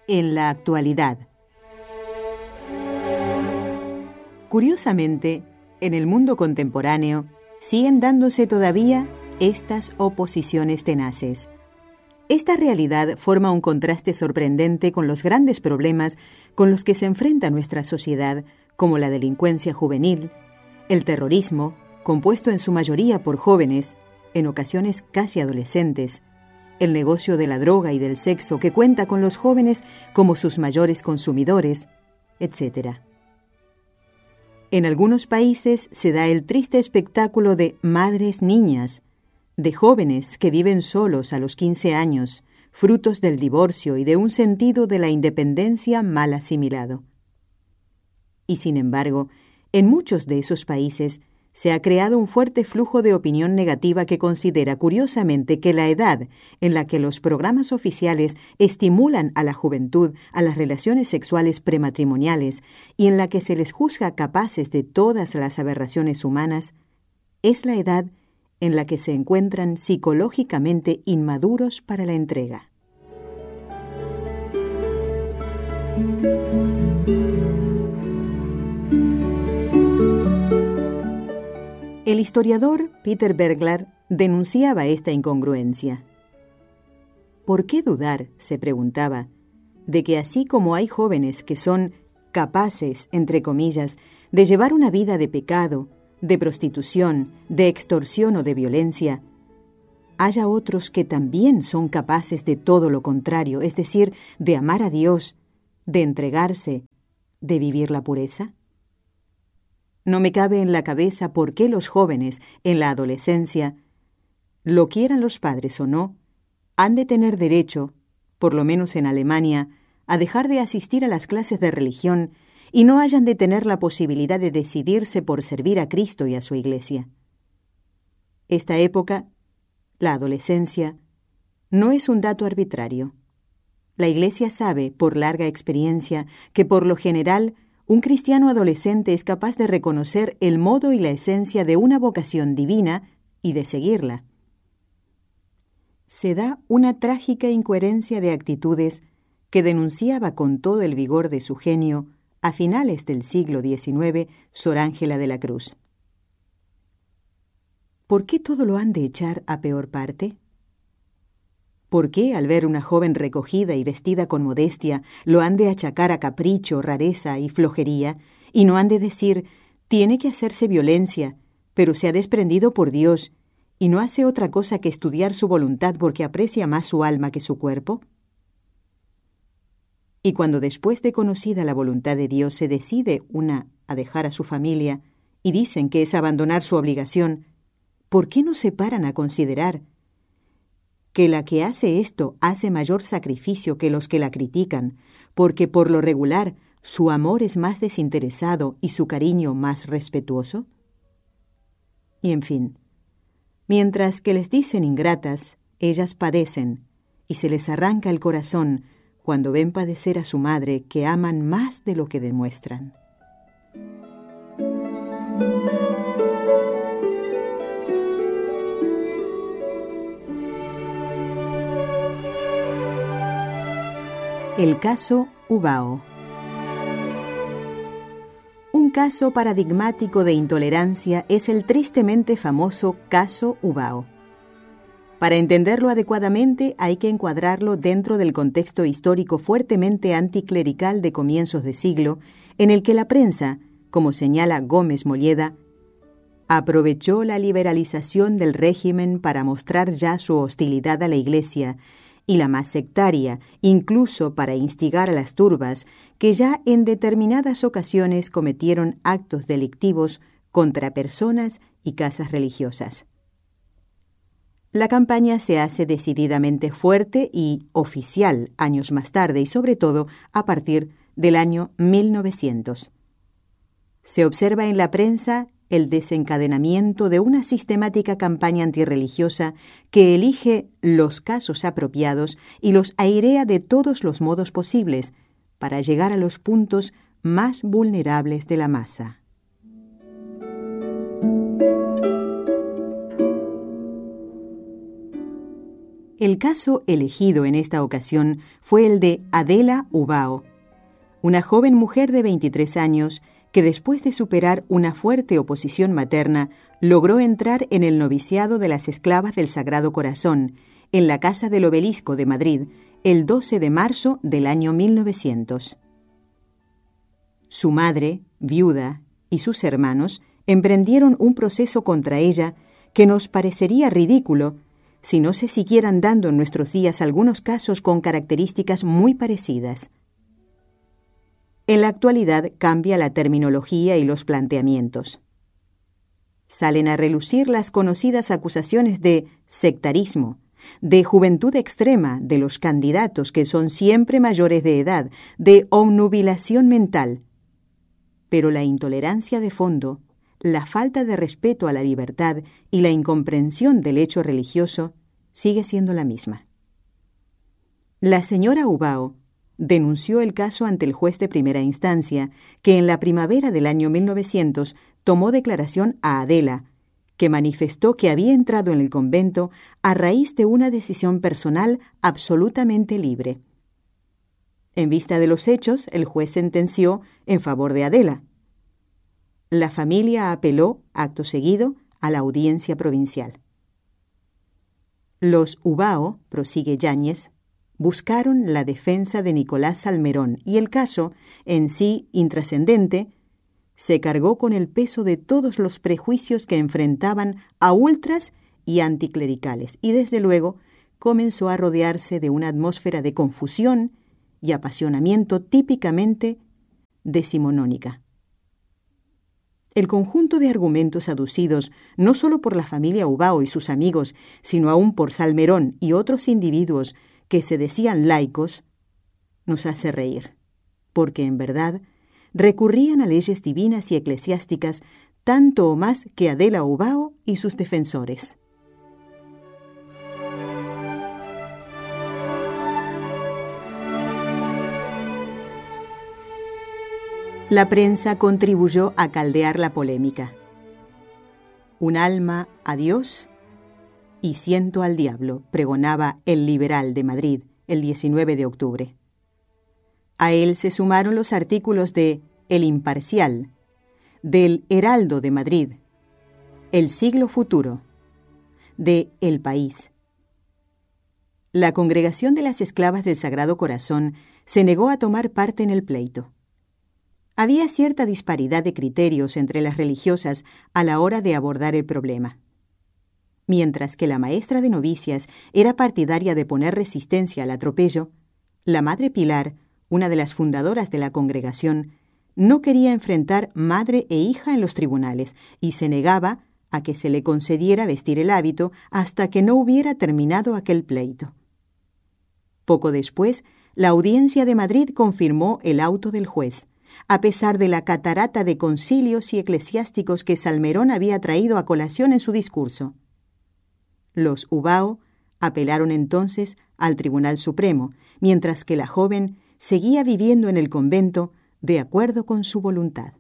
en la actualidad. Curiosamente, en el mundo contemporáneo siguen dándose todavía estas oposiciones tenaces. Esta realidad forma un contraste sorprendente con los grandes problemas con los que se enfrenta nuestra sociedad, como la delincuencia juvenil, el terrorismo, compuesto en su mayoría por jóvenes, en ocasiones casi adolescentes, el negocio de la droga y del sexo que cuenta con los jóvenes como sus mayores consumidores, etc. En algunos países se da el triste espectáculo de madres niñas, de jóvenes que viven solos a los 15 años, frutos del divorcio y de un sentido de la independencia mal asimilado. Y sin embargo, en muchos de esos países se ha creado un fuerte flujo de opinión negativa que considera curiosamente que la edad en la que los programas oficiales estimulan a la juventud a las relaciones sexuales prematrimoniales y en la que se les juzga capaces de todas las aberraciones humanas es la edad en la que se encuentran psicológicamente inmaduros para la entrega. El historiador Peter Berglar denunciaba esta incongruencia. ¿Por qué dudar, se preguntaba, de que así como hay jóvenes que son capaces, entre comillas, de llevar una vida de pecado, de prostitución, de extorsión o de violencia, haya otros que también son capaces de todo lo contrario, es decir, de amar a Dios, de entregarse, de vivir la pureza? No me cabe en la cabeza por qué los jóvenes, en la adolescencia, lo quieran los padres o no, han de tener derecho, por lo menos en Alemania, a dejar de asistir a las clases de religión y no hayan de tener la posibilidad de decidirse por servir a Cristo y a su Iglesia. Esta época, la adolescencia, no es un dato arbitrario. La Iglesia sabe, por larga experiencia, que por lo general un cristiano adolescente es capaz de reconocer el modo y la esencia de una vocación divina y de seguirla. Se da una trágica incoherencia de actitudes que denunciaba con todo el vigor de su genio a finales del siglo XIX Sor Ángela de la Cruz. ¿Por qué todo lo han de echar a peor parte? ¿Por qué, al ver una joven recogida y vestida con modestia, lo han de achacar a capricho, rareza y flojería, y no han de decir, tiene que hacerse violencia, pero se ha desprendido por Dios, y no hace otra cosa que estudiar su voluntad porque aprecia más su alma que su cuerpo? Y cuando después de conocida la voluntad de Dios se decide una a dejar a su familia, y dicen que es abandonar su obligación, ¿por qué no se paran a considerar que la que hace esto hace mayor sacrificio que los que la critican, porque por lo regular su amor es más desinteresado y su cariño más respetuoso? Y en fin, mientras que les dicen ingratas, ellas padecen, y se les arranca el corazón cuando ven padecer a su madre que aman más de lo que demuestran. El caso Ubao. Un caso paradigmático de intolerancia es el tristemente famoso caso Ubao. Para entenderlo adecuadamente hay que encuadrarlo dentro del contexto histórico fuertemente anticlerical de comienzos de siglo, en el que la prensa, como señala Gómez Molleda, aprovechó la liberalización del régimen para mostrar ya su hostilidad a la Iglesia y la más sectaria, incluso para instigar a las turbas que ya en determinadas ocasiones cometieron actos delictivos contra personas y casas religiosas. La campaña se hace decididamente fuerte y oficial años más tarde y sobre todo a partir del año 1900. Se observa en la prensa el desencadenamiento de una sistemática campaña antirreligiosa que elige los casos apropiados y los airea de todos los modos posibles para llegar a los puntos más vulnerables de la masa. El caso elegido en esta ocasión fue el de Adela Ubao, una joven mujer de 23 años que después de superar una fuerte oposición materna, logró entrar en el noviciado de las esclavas del Sagrado Corazón, en la Casa del Obelisco de Madrid, el 12 de marzo del año 1900. Su madre, viuda, y sus hermanos emprendieron un proceso contra ella que nos parecería ridículo si no se siguieran dando en nuestros días algunos casos con características muy parecidas. En la actualidad cambia la terminología y los planteamientos. Salen a relucir las conocidas acusaciones de sectarismo, de juventud extrema de los candidatos que son siempre mayores de edad, de obnubilación mental. Pero la intolerancia de fondo, la falta de respeto a la libertad y la incomprensión del hecho religioso sigue siendo la misma. La señora Ubao denunció el caso ante el juez de primera instancia, que en la primavera del año 1900 tomó declaración a Adela, que manifestó que había entrado en el convento a raíz de una decisión personal absolutamente libre. En vista de los hechos, el juez sentenció en favor de Adela. La familia apeló, acto seguido, a la audiencia provincial. Los Ubao, prosigue Yáñez, buscaron la defensa de Nicolás Salmerón y el caso, en sí intrascendente, se cargó con el peso de todos los prejuicios que enfrentaban a ultras y anticlericales y, desde luego, comenzó a rodearse de una atmósfera de confusión y apasionamiento típicamente decimonónica. El conjunto de argumentos aducidos no solo por la familia Ubao y sus amigos, sino aún por Salmerón y otros individuos que se decían laicos, nos hace reír, porque en verdad recurrían a leyes divinas y eclesiásticas tanto o más que Adela Ubao y sus defensores. La prensa contribuyó a caldear la polémica. Un alma a Dios y 100 al diablo, pregonaba El Liberal de Madrid el 19 de octubre. A él se sumaron los artículos de El Imparcial, del Heraldo de Madrid, El Siglo Futuro, de El País. La Congregación de las Esclavas del Sagrado Corazón se negó a tomar parte en el pleito. Había cierta disparidad de criterios entre las religiosas a la hora de abordar el problema. Mientras que la maestra de novicias era partidaria de poner resistencia al atropello, la Madre Pilar, una de las fundadoras de la congregación, no quería enfrentar madre e hija en los tribunales y se negaba a que se le concediera vestir el hábito hasta que no hubiera terminado aquel pleito. Poco después, la Audiencia de Madrid confirmó el auto del juez, a pesar de la catarata de concilios y eclesiásticos que Salmerón había traído a colación en su discurso. Los Ubao apelaron entonces al Tribunal Supremo, mientras que la joven seguía viviendo en el convento de acuerdo con su voluntad.